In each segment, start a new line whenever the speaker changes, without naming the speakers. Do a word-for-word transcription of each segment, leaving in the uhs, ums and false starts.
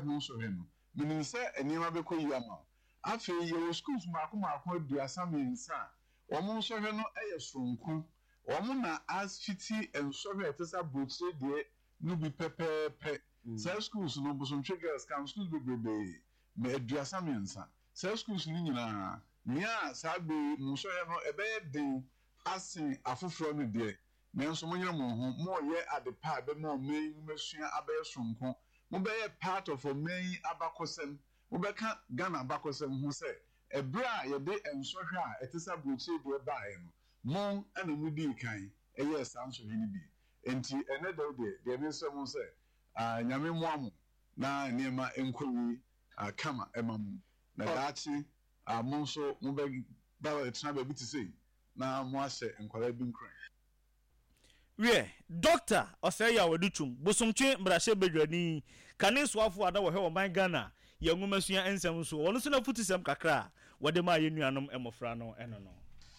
ho so he no menim say enima be ko yi ama afi ye schools maako maako aduasa mensa omo so he no eye sonku omo na as fiti enso he etesa broche de no bi pepepe say schools no bosontwe girls can schools be bebe me aduasa mensa say schools ni nyina nia sabe mo so he no ebe den asin afoforo no de me nso mo nyina mo ho mo ye adepa be mo main mesua abaye sonko mo be part of a main abakosem mo be ka Ghana abakosem ho se ebra ye de ensohwe a etesa broche de bae no mo ana mudi kan eye sanso hini bi enti ene de de de me so mo se a nyame mo amo na niema enkowi akama emam na daachi a mo so mo be ba etna ba bi ti sei na mo ase enkwara bi nkran
we doctor osaya waduchum bosomtwe mbrahye bedwani kane soafo ada wo he wo man Ghana ye ngumasua ensem so wono so na futisem kakra wode ma ye nuanom emofra no eno no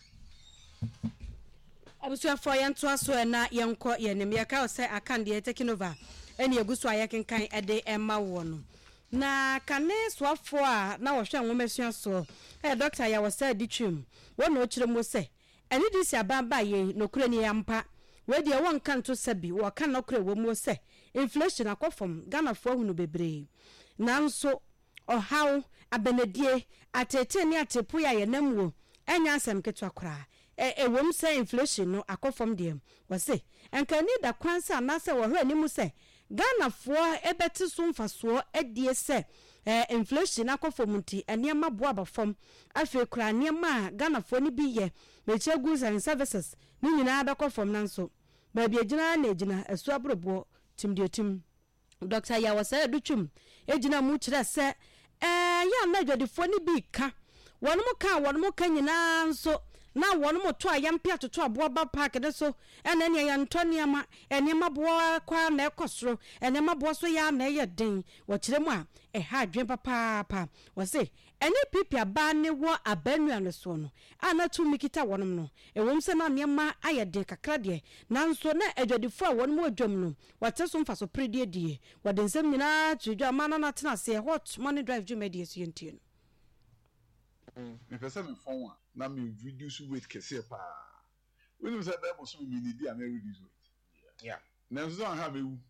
abusua fo yento aso na yenko yenem ye ka say akande taking over eni eguso ayekenkan ede emma wo no na kane soafo a na wo hwe ngumasua so eh doctor ya wo say ditwum wono okire mo say eni disi ababa ye nokure ni yampa we de won kan to sabi wo kan nokure wo mo say inflation akofom Ghana fo hunu bebre nanso ohaw abenedie atete ni atepo ya yenamwo enya asem ketwa kra e ewom say inflation no akofom de wo say enka ni da kwansa na say wo hwe ni mu say Ghana fo ebeti so mfaso edie say eh inflation akofom nti eniema bo abafom afi kra eniema Ghana fo ni bi ye meche goods and services ni nyina abekofom nanso ba bi agina na agina asu abrobo timdiotim Doctor ya wasa duchum ejina mu kire se eh ya na dwadefo ni bi ka wonmo ka wonmo ka nyina nso na wonmo to ayampia toto aboba park de so ena ne ya ntoniama enema boa kwa na ekosoro enema boa so ya na ye den wo kire mu a e ha adwen papa papa wo se ene pipia ba ne wo abanua no so no ana tu mikita wonom no e wom se na nema ayede kakra de na nso na adwadefo a wonmo adwam no wate so mfa so predie die wode nsem nyina tudwa mana na tena se hot money drive jumedie so yentien
me pese me phone a na me reduce weight kese pa when you say that mo so me need am reduce weight yeah na so ha me wu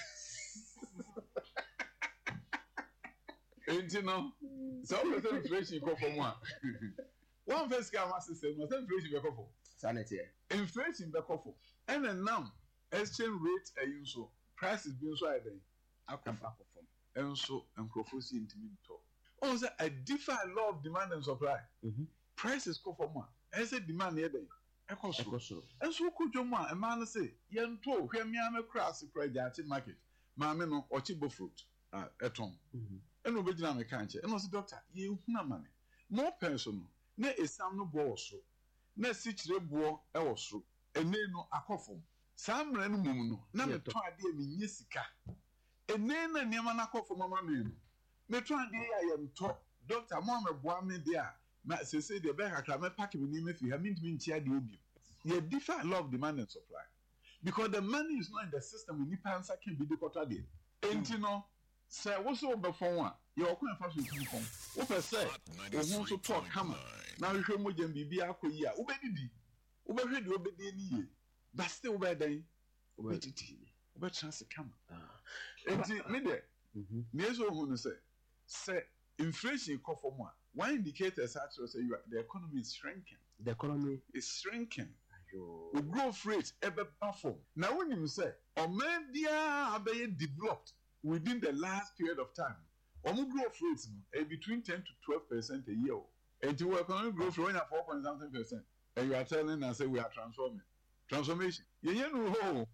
enti no so pese inflation go for mo one first scam system no inflation be go for
sanity
inflation be go for and then now exchange rate are you so prices being so high then akwa from and so enkrofo intimi to on say a different law of demand and supply. Mm-hmm. Prices go for more. I say demand here day. Ekoso. And so could you ma a man say, yen to where me am a cross credit market. Mamma no ochibo fruit uh, at home. Mm-hmm. And no bedina me can't. And also doctor, you na money. More personal. Ne is some no boss. Ne sitch re bo e was so. And ne no akofom. Sam ren mumu na me to ade me nyesika. And ne na niam na akofom mama me. Me try dey I am talk doctor mo me boa me there na say say the be kakra me pack me ni me fi ha me ntimi ntia de obi ye different law of demand and supply because the money is not in the system we need answer can be the quarter day enti no say wo so be fon a ye okun fa so ntimi fon wo pe say wo ho so talk kama na hwehwe mo jam bibia akoyi a wo be didi wo be hwe de obedi ni ye but still wo be dan wo be titi wo be chance kama enti me de me so hu no say say inflation come from one. One indicator is actually say you are, the economy is shrinking.
The economy
is shrinking. The growth rate ever perform. Now when you say, or media have been developed within the last period of time, or growth rates no, between ten to twelve percent a year. And to economic growth rate at four point something percent. And you are telling us say we are transforming. Transformation. You know.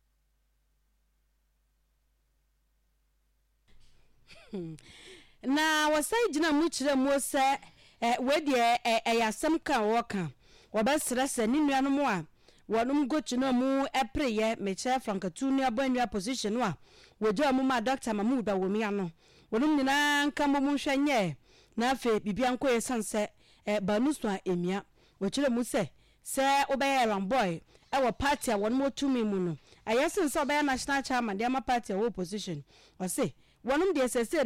Na wasai jina mu kire mu se eh we de eh yasem kan wo kan wo ba srese ni nuanom a wonum gochino mu epreye meche frankatu ni abanua position wa wojo mu ma doctor mamu da wo mi ano wonum nyina nka mo mu hwenye na afi bibia nko yesanse eh banusu a emia wo kire mu se se obeye ramboy e wo party a wonum otumi mu no ayesin se obeye national chairman de ma party a wo position o se wonum de se